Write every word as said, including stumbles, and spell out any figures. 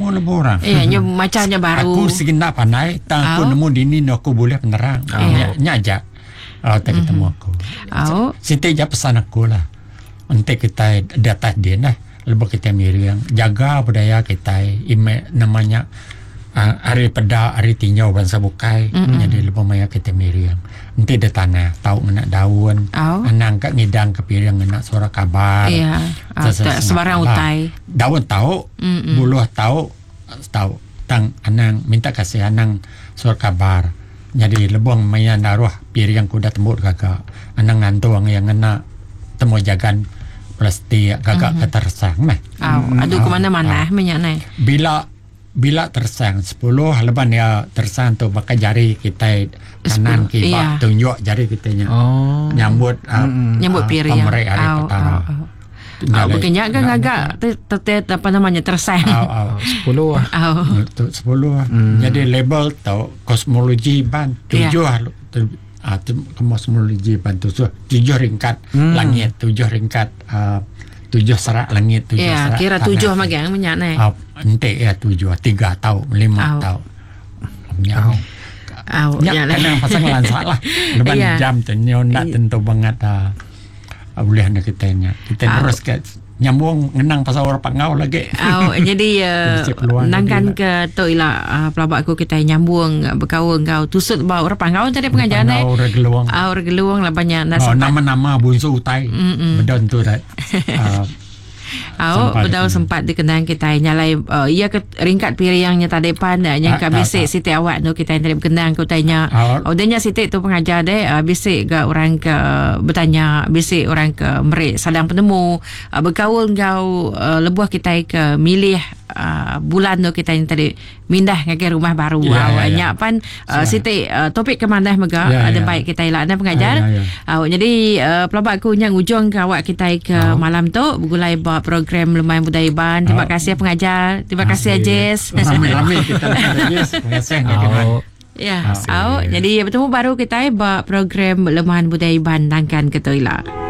lebih orang. Ya, nya macamnya baru. Aku segenap pandai, tak aku nemu dini aku boleh penerang. Nyajak. Oh, tak ketemu aku. Oh. Siti je pesan aku lah. Nanti kita data dia lah. Lepas kita miriang jaga budaya kita. Ime namanya uh, hari peda, hari tinjau bangsa bukai. Mm-hmm. Jadi lepas maya kita miriang. Nanti dia tanah tahu nak daun. Oh. Anak kat ngidang ke piring nak suara kabar. Iya. Oh, sebarang utai. Daun tahu, mm-hmm. buluh tahu, tahu. Tang anang minta kasih anang suara kabar. Jadi lebong maya naruh piring kuda tembur kakak. Anang ngantuang yang kena temu jagan plastik kakak mm-hmm. ketersang mah. Oh, mm-hmm. Aduh ke mana-mana minyak nai. Bila bila tersang sepuluh leban ya tersang tu pakai jari kita kanan kiri iya. tunjuk jari kita nya. Oh. Nyambut uh, mm-hmm. nyambut piring. Pemeri hari oh, pertama. Oh, oh. Oh, begini kan agak tertet apa namanya tersang. Oh, oh. sepuluh ah. Oh. Itu sepuluh. Hmm. Jadi label tau kosmologi ban tujuh ah yeah. kosmologi ban tujuh tujuh ringkat hmm. langit tujuh ringkat uh, tujuh serak langit tujuh yeah, serak. Kira tujuh magang minyak nai. Oh, ente ya tujuh tiga tau lima oh. tau. Minyak. Oh. Oh, ya kadang pasang lansak lah. Leban yeah. jam tu nak tentu banget uh, boleh nak kita nya kita oh. terus ke nyambung ngenang pasal orang pangau lagi. Oh, jadi uh, nangkan ke tu ialah uh, pelabak aku kita nyambung berkawan kau tusut bawa orang pangau tadi pengajaran eh. Orang geluang. Ah, orang geluang lah banyak nak oh, nama-nama bunsu utai. Bedan tu dah. Uh, Oh, betul sempat dikenang kita nyalai uh, ia ke ringkat piringnya tadi pan yang ka bisik siti awak tu kita tadi berkenang ku tanya. Oh, denya siti tu pengajar deh uh, bisik ke orang ke bertanya, bisik orang ke merik sadang penemu uh, berkaul kau uh, lebuh kita ke milih uh, bulan tu kita yang tadi mindah ke rumah baru. Yeah, wow, yeah, yeah. pan uh, siti uh, topik ke mana mega yeah, ada yeah. baik kita ilah ada pengajar. Yeah, yeah, yeah. Uh, jadi uh, pelabak aku yang ujung ke awak kita ke oh. malam tu bergulai program Lumayan Budaya Iban. Terima oh. kasih pengajar. Terima kasih Ajis. Amin kita Ajis. Terima kasih oh. Ya. Oh, jadi bertemu baru kita buat program Lumayan Budaya Iban tangkan ke toilet.